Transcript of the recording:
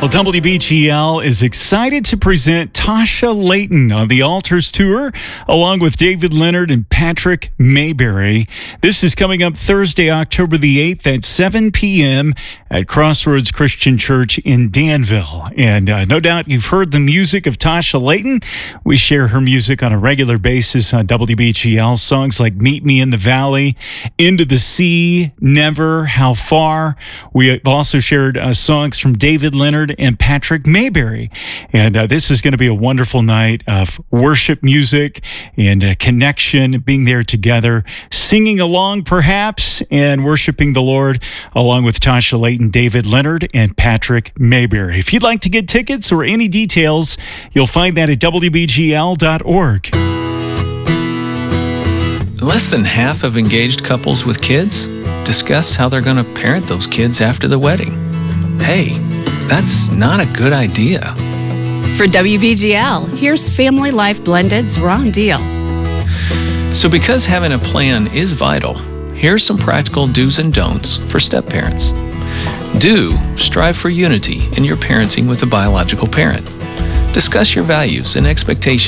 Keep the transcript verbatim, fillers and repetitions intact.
Well, W B G L is excited to present Tasha Layton on the Altars Tour, along with David Leonard and Patrick Mayberry. This is coming up Thursday, October the eighth at seven p.m. at Crossroads Christian Church in Danville. And uh, no doubt you've heard the music of Tasha Layton. We share her music on a regular basis on W B G L. Songs like Meet Me in the Valley, Into the Sea, Never, How Far. We have also shared uh, songs from David Leonard and Patrick Mayberry. And uh, this is going to be a wonderful night of worship music and uh, connection, being there together, singing along perhaps, and worshiping the Lord along with Tasha Layton, David Leonard, and Patrick Mayberry. If you'd like to get tickets or any details, you'll find that at W B G L dot org. Less than half of engaged couples with kids discuss how they're going to parent those kids after the wedding. Hey, that's not a good idea. For W B G L, here's Family Life Blended's Wrong Deal. So because having a plan is vital, here's some practical do's and don'ts for step-parents. Do strive for unity in your parenting with a biological parent. Discuss your values and expectations